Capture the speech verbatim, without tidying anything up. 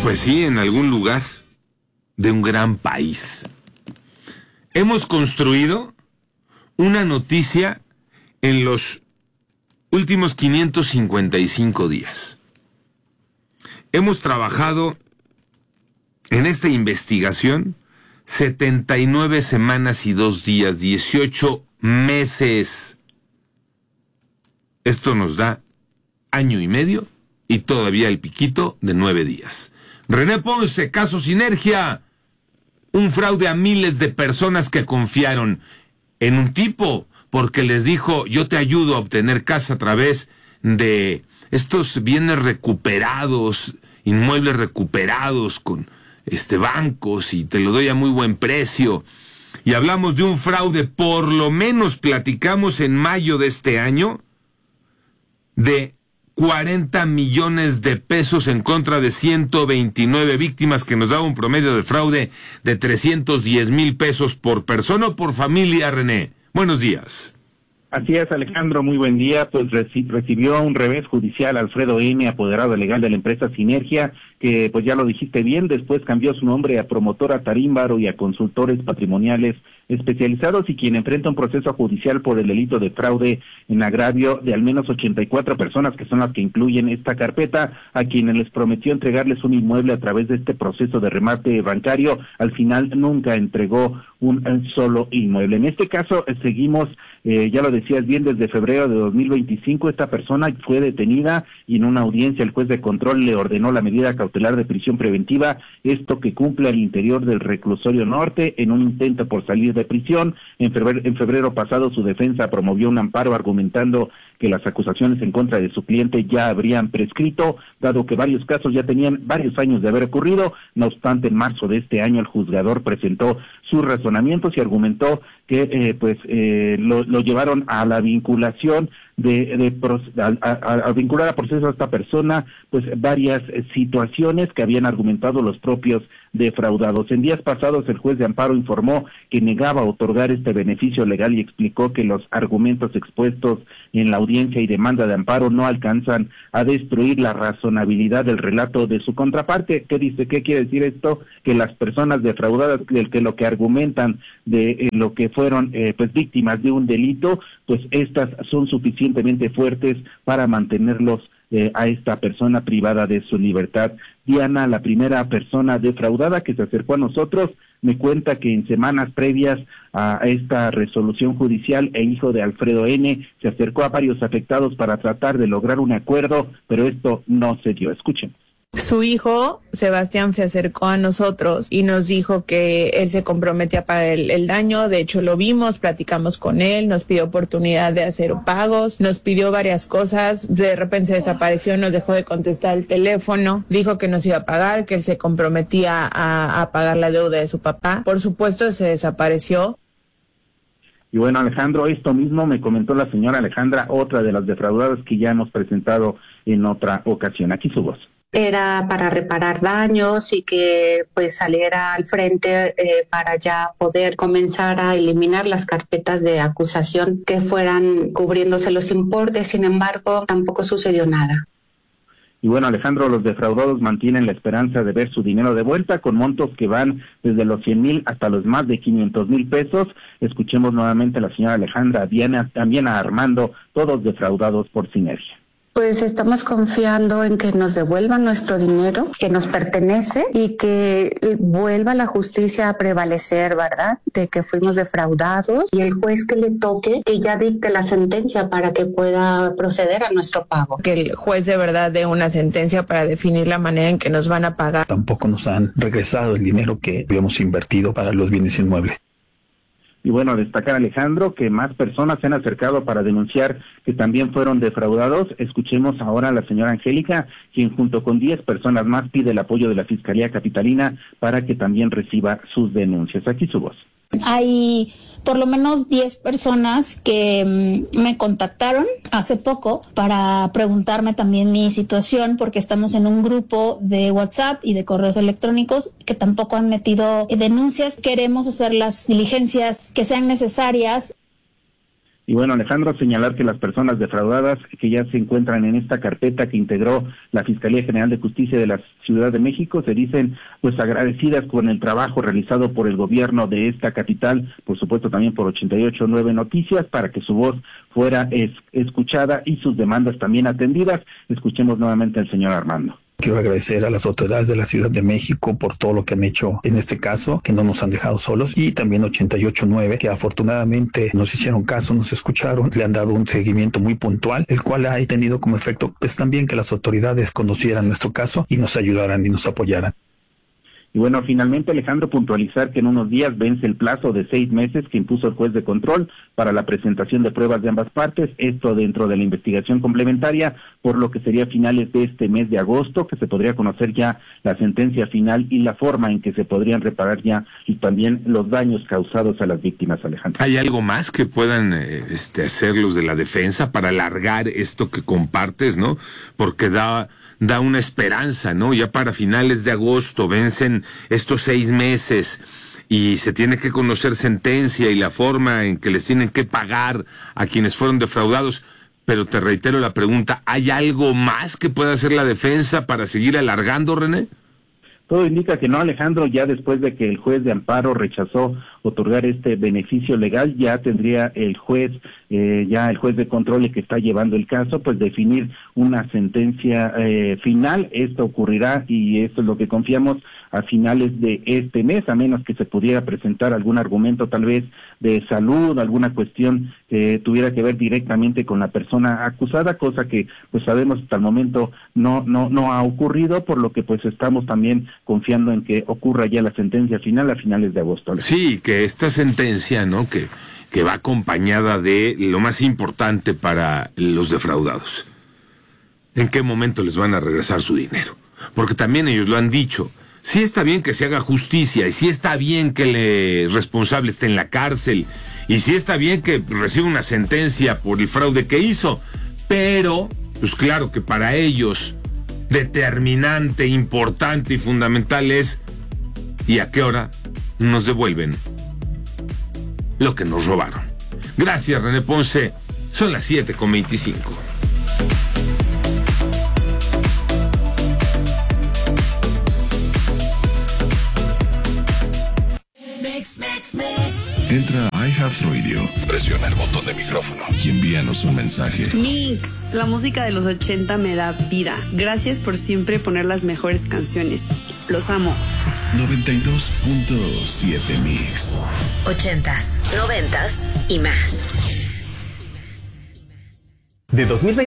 Pues sí, en algún lugar de un gran país. Hemos construido una noticia en los últimos quinientos cincuenta y cinco días. Hemos trabajado en esta investigación setenta y nueve semanas y dos días, dieciocho meses. Esto nos da año y medio y todavía el piquito de nueve días. René Ponce, caso Sinergia. Un fraude a miles de personas que confiaron en un tipo porque les dijo, yo te ayudo a obtener casa a través de estos bienes recuperados, inmuebles recuperados con este bancos y te lo doy a muy buen precio. Y hablamos de un fraude, por lo menos platicamos en mayo de este año, de cuarenta millones de pesos en contra de ciento veintinueve víctimas, que nos daba un promedio de fraude de trescientos diez mil pesos por persona o por familia. René, buenos días. Así es, Alejandro, muy buen día. Pues reci- recibió un revés judicial Alfredo N., apoderado legal de la empresa Sinergia, que pues ya lo dijiste bien, después cambió su nombre a Promotora Tarímbaro y a Consultores Patrimoniales Especializados, y quien enfrenta un proceso judicial por el delito de fraude en agravio de al menos ochenta y cuatro personas, que son las que incluyen esta carpeta, a quienes les prometió entregarles un inmueble a través de este proceso de remate bancario. Al final nunca entregó un solo inmueble. En este caso eh, seguimos, eh, ya lo decías bien, desde febrero de dos mil veinticinco esta persona fue detenida y en una audiencia el juez de control le ordenó la medida cautelar de prisión preventiva, esto que cumple al interior del reclusorio norte en un intento por salir de prisión. En febrero, en febrero pasado su defensa promovió un amparo argumentando que las acusaciones en contra de su cliente ya habrían prescrito, dado que varios casos ya tenían varios años de haber ocurrido. No obstante, en marzo de este año el juzgador presentó sus razonamientos y argumentó que eh, pues eh, lo, lo llevaron a la vinculación de, de a, a, a vincular a proceso a esta persona pues varias eh, situaciones que habían argumentado los propios defraudados. En días pasados el juez de amparo informó que negaba otorgar este beneficio legal y explicó que los argumentos expuestos en la audiencia y demanda de amparo no alcanzan a destruir la razonabilidad del relato de su contraparte. ¿Qué dice? ¿Qué quiere decir esto? Que las personas defraudadas, que, que lo que argumentan de eh, lo que fueron eh, pues víctimas de un delito, pues estas son suficientemente fuertes para mantenerlos Eh, a esta persona privada de su libertad. Diana, la primera persona defraudada que se acercó a nosotros, me cuenta que en semanas previas a esta resolución judicial, el hijo de Alfredo N. se acercó a varios afectados para tratar de lograr un acuerdo, pero esto no se dio. Escuchen. Su hijo, Sebastián, se acercó a nosotros y nos dijo que él se comprometía a pagar el, el daño. De hecho, lo vimos, platicamos con él, nos pidió oportunidad de hacer pagos, nos pidió varias cosas. De repente se desapareció, nos dejó de contestar el teléfono, dijo que nos iba a pagar, que él se comprometía a, a pagar la deuda de su papá. Por supuesto, se desapareció. Y bueno, Alejandro, esto mismo me comentó la señora Alejandra, otra de las defraudadas que ya hemos presentado en otra ocasión. Aquí su voz. Era para reparar daños y que pues saliera al frente eh, para ya poder comenzar a eliminar las carpetas de acusación que fueran cubriéndose los importes. Sin embargo, tampoco sucedió nada. Y bueno, Alejandro, los defraudados mantienen la esperanza de ver su dinero de vuelta con montos que van desde los cien mil hasta los más de quinientos mil pesos. Escuchemos nuevamente a la señora Alejandra, Diana, también a Armando, todos defraudados por Sinergia. Pues estamos confiando en que nos devuelvan nuestro dinero, que nos pertenece y que vuelva la justicia a prevalecer, ¿verdad? De que fuimos defraudados y el juez que le toque, que ya dicte la sentencia para que pueda proceder a nuestro pago. Que el juez de verdad dé una sentencia para definir la manera en que nos van a pagar. Tampoco nos han regresado el dinero que habíamos invertido para los bienes inmuebles. Y bueno, destacar, Alejandro, que más personas se han acercado para denunciar que también fueron defraudados. Escuchemos ahora a la señora Angélica, quien junto con diez personas más pide el apoyo de la Fiscalía Capitalina para que también reciba sus denuncias. Aquí su voz. Hay por lo menos diez personas que mm, me contactaron hace poco para preguntarme también mi situación, porque estamos en un grupo de WhatsApp y de correos electrónicos que tampoco han metido denuncias. Queremos hacer las diligencias que sean necesarias. Y bueno, Alejandro, señalar que las personas defraudadas que ya se encuentran en esta carpeta que integró la Fiscalía General de Justicia de la Ciudad de México se dicen pues agradecidas con el trabajo realizado por el gobierno de esta capital, por supuesto también por ochenta y ocho punto nueve Noticias, para que su voz fuera es, escuchada y sus demandas también atendidas. Escuchemos nuevamente al señor Armando. Quiero agradecer a las autoridades de la Ciudad de México por todo lo que han hecho en este caso, que no nos han dejado solos, y también ochenta y ocho punto nueve, que afortunadamente nos hicieron caso, nos escucharon, le han dado un seguimiento muy puntual, el cual ha tenido como efecto pues también que las autoridades conocieran nuestro caso y nos ayudaran y nos apoyaran. Y bueno, finalmente, Alejandro, puntualizar que en unos días vence el plazo de seis meses que impuso el juez de control para la presentación de pruebas de ambas partes, esto dentro de la investigación complementaria, por lo que sería a finales de este mes de agosto que se podría conocer ya la sentencia final y la forma en que se podrían reparar ya y también los daños causados a las víctimas, Alejandro. ¿Hay algo más que puedan eh, este, hacer los de la defensa para alargar esto que compartes, no? Porque da... da una esperanza, ¿no? Ya para finales de agosto vencen estos seis meses y se tiene que conocer sentencia y la forma en que les tienen que pagar a quienes fueron defraudados. Pero te reitero la pregunta, ¿hay algo más que pueda hacer la defensa para seguir alargando, René? Todo indica que no, Alejandro, ya después de que el juez de amparo rechazó otorgar este beneficio legal, ya tendría el juez, eh, ya el juez de control que está llevando el caso, pues definir una sentencia eh, final. Esto ocurrirá y esto es lo que confiamos a finales de este mes, a menos que se pudiera presentar algún argumento tal vez de salud, alguna cuestión que tuviera que ver directamente con la persona acusada, cosa que pues sabemos hasta el momento no no no ha ocurrido, por lo que pues estamos también confiando en que ocurra ya la sentencia final a finales de agosto. Sí, que esta sentencia, ¿no? Que, que va acompañada de lo más importante para los defraudados. ¿En qué momento les van a regresar su dinero? Porque también ellos lo han dicho. Sí está bien que se haga justicia, y sí está bien que el responsable esté en la cárcel, y sí está bien que reciba una sentencia por el fraude que hizo, pero, pues claro que para ellos, determinante, importante y fundamental es, ¿y a qué hora nos devuelven lo que nos robaron? Gracias, René Ponce. Son las siete con veinticinco. Entra a iHeartRadio, presiona el botón de micrófono y envíanos un mensaje. Mix, la música de los ochenta me da vida. Gracias por siempre poner las mejores canciones. Los amo. noventa y dos punto siete Mix. Ochentas, noventas y más. De dos mil veinte